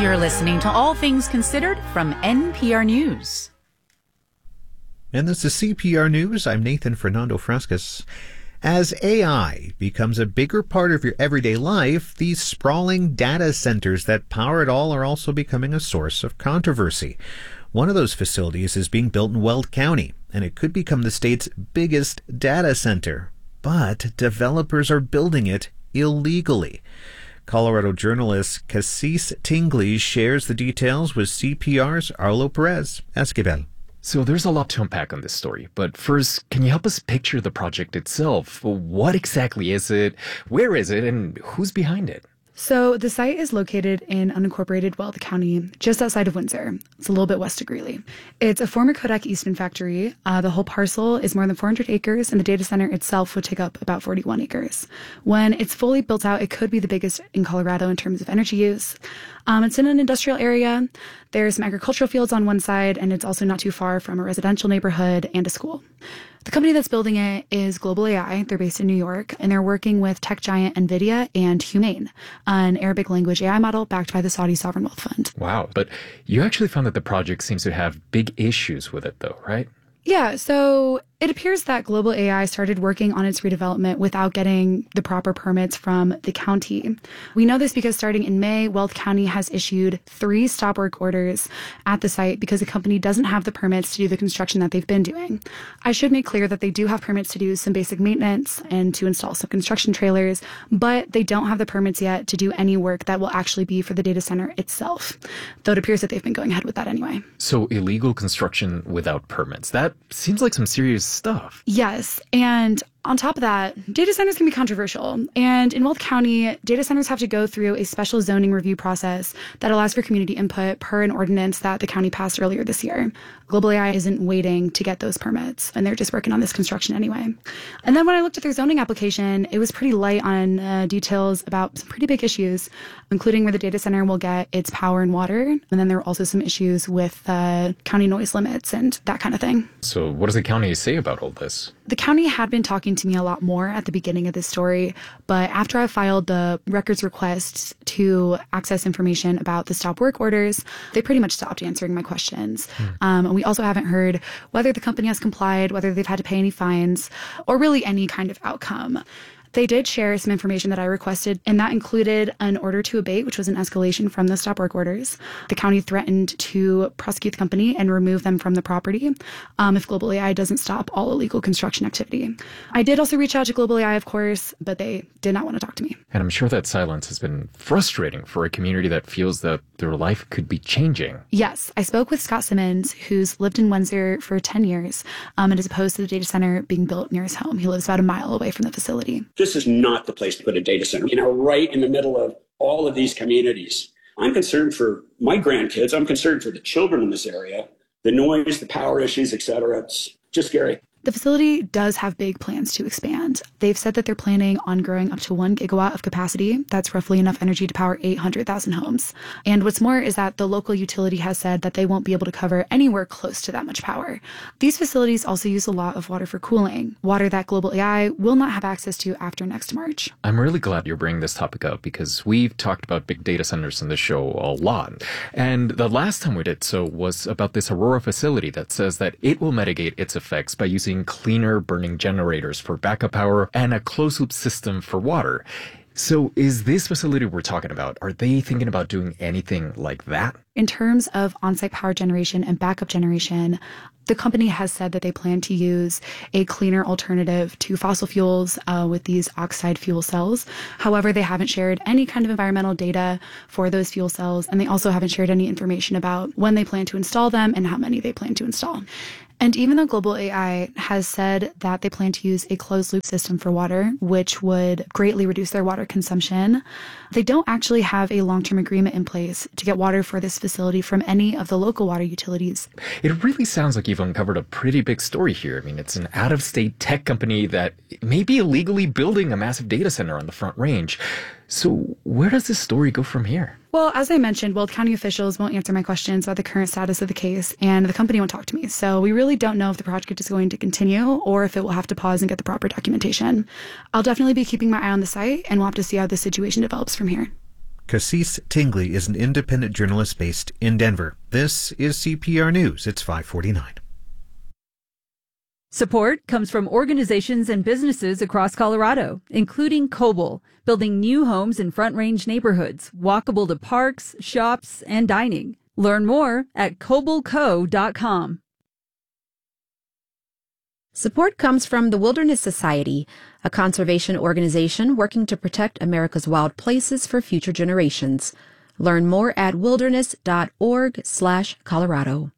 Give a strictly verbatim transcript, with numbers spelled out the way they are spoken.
You're listening to All Things Considered from N P R News. And this is C P R News. I'm Nathan Fernando Frescas. As A I becomes a bigger part of your everyday life, these sprawling data centers that power it all are also becoming a source of controversy. One of those facilities is being built in Weld County, and it could become the state's biggest data center. But developers are building it illegally. Colorado journalist Cassis Tingley shares the details with C P R's Arlo Perez Esquivel. So there's a lot to unpack on this story, but first, can you help us picture the project itself? What exactly is it? Where is it? And who's behind it? So the site is located in unincorporated Weld County, just outside of Windsor. It's a little bit west of Greeley. It's a former Kodak Eastman factory. Uh, the whole parcel is more than four hundred acres, and the data center itself would take up about forty-one acres. When it's fully built out, it could be the biggest in Colorado in terms of energy use. Um, it's in an industrial area. There's some agricultural fields on one side, and it's also not too far from a residential neighborhood and a school. The company that's building it is Global A I. They're based in New York, and they're working with tech giant NVIDIA and Humane, an Arabic language A I model backed by the Saudi Sovereign Wealth Fund. Wow. But you actually found that the project seems to have big issues with it, though, right? Yeah, so it appears that Global A I started working on its redevelopment without getting the proper permits from the county. We know this because starting in May, Weld County has issued three stop work orders at the site because the company doesn't have the permits to do the construction that they've been doing. I should make clear that they do have permits to do some basic maintenance and to install some construction trailers, but they don't have the permits yet to do any work that will actually be for the data center itself, though it appears that they've been going ahead with that anyway. So illegal construction without permits. That seems like some serious stuff. Yes, and on top of that, data centers can be controversial. And in Weld County, data centers have to go through a special zoning review process that allows for community input per an ordinance that the county passed earlier this year. Global A I isn't waiting to get those permits, and they're just working on this construction anyway. And then when I looked at their zoning application, it was pretty light on uh, details about some pretty big issues, including where the data center will get its power and water. And then there were also some issues with uh, county noise limits and that kind of thing. So what does the county say about all this? The county had been talking to me a lot more at the beginning of this story, but after I filed the records requests to access information about the stop work orders, they pretty much stopped answering my questions. Mm. Um, and we also haven't heard whether the company has complied, whether they've had to pay any fines, or really any kind of outcome. They did share some information that I requested, and that included an order to abate, which was an escalation from the stop work orders. The county threatened to prosecute the company and remove them from the property um, if Global A I doesn't stop all illegal construction activity. I did also reach out to Global A I, of course, but they did not want to talk to me. And I'm sure that silence has been frustrating for a community that feels that their life could be changing. Yes, I spoke with Scott Simmons, who's lived in Windsor for ten years um, and is opposed to the data center being built near his home. He lives about a mile away from the facility. This is not the place to put a data center, you know, right in the middle of all of these communities. I'm concerned for my grandkids. I'm concerned for the children in this area, the noise, the power issues, et cetera. It's just scary. The facility does have big plans to expand. They've said that they're planning on growing up to one gigawatt of capacity. That's roughly enough energy to power eight hundred thousand homes. And what's more is that the local utility has said that they won't be able to cover anywhere close to that much power. These facilities also use a lot of water for cooling, water that Global A I will not have access to after next March. I'm really glad you're bringing this topic up because we've talked about big data centers in the show a lot. And the last time we did so was about this Aurora facility that says that it will mitigate its effects by using cleaner burning generators for backup power and a closed-loop system for water. So is this facility we're talking about, are they thinking about doing anything like that? In terms of on-site power generation and backup generation, the company has said that they plan to use a cleaner alternative to fossil fuels uh, with these oxide fuel cells. However, they haven't shared any kind of environmental data for those fuel cells, and they also haven't shared any information about when they plan to install them and how many they plan to install. And even though Global A I has said that they plan to use a closed-loop system for water, which would greatly reduce their water consumption, they don't actually have a long-term agreement in place to get water for this facility from any of the local water utilities. It really sounds like you've uncovered a pretty big story here. I mean, it's an out-of-state tech company that may be illegally building a massive data center on the Front Range. So where does this story go from here? Well, as I mentioned, Weld County officials won't answer my questions about the current status of the case, and the company won't talk to me. So we really don't know if the project is going to continue or if it will have to pause and get the proper documentation. I'll definitely be keeping my eye on the site, and we'll have to see how the situation develops from here. Cassis Tingley is an independent journalist based in Denver. This is C P R News. It's five forty-nine. Support comes from organizations and businesses across Colorado, including Koble, building new homes in Front Range neighborhoods, walkable to parks, shops, and dining. Learn more at koble co dot com. Support comes from the Wilderness Society, a conservation organization working to protect America's wild places for future generations. Learn more at wilderness dot org slash Colorado.